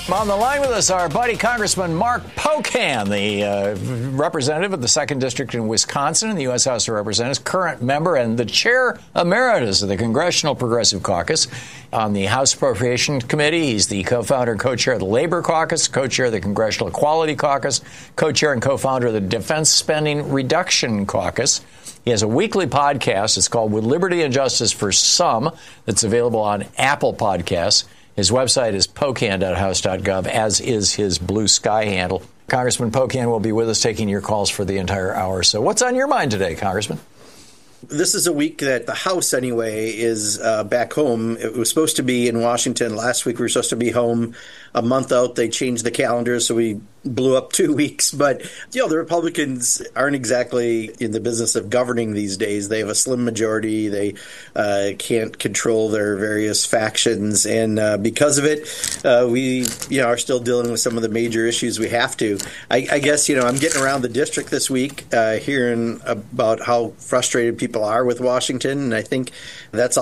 On the line with us, our buddy Congressman Mark Pocan, the representative of the 2nd District in Wisconsin in the U.S. House of Representatives, current member and the chair emeritus of the Congressional Progressive Caucus on the House Appropriations Committee. He's the co-founder and co-chair of the Labor Caucus, co-chair of the Congressional Equality Caucus, co-chair and co-founder of the Defense Spending Reduction Caucus. He has a weekly podcast. It's called With Liberty and Justice for Some. That's available on Apple Podcasts. His website is pocan.house.gov, as is his Blue Sky handle. Congressman Pocan will be with us taking your calls for the entire hour. So what's on your mind today, Congressman? This is a week that the House, anyway, is back home. It was supposed to be in Washington. Last week we were supposed to be home a month out. They changed the calendar, so we blew up 2 weeks. But, the Republicans aren't exactly in the business of governing these days. They have a slim majority. They can't control their various factions. And because of it, we are still dealing with some of the major issues we have to. I guess, I'm getting around the district this week, hearing about how frustrated people are with Washington. And I think that's